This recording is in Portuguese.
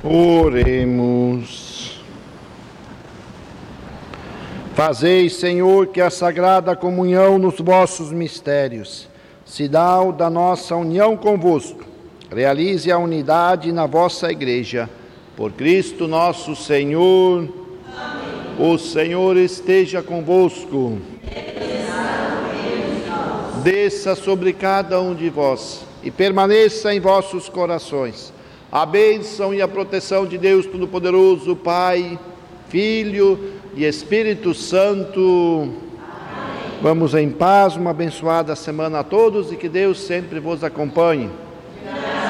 Oremos. Fazei, Senhor, que a sagrada comunhão nos vossos mistérios, sinal da nossa união convosco, realize a unidade na vossa Igreja. Por Cristo nosso Senhor. Amém. O Senhor esteja convosco. Desça sobre cada um de vós e permaneça em vossos corações a bênção e a proteção de Deus Todo-Poderoso, Pai, Filho e Espírito Santo. Amém. Vamos em paz, uma abençoada semana a todos e que Deus sempre vos acompanhe.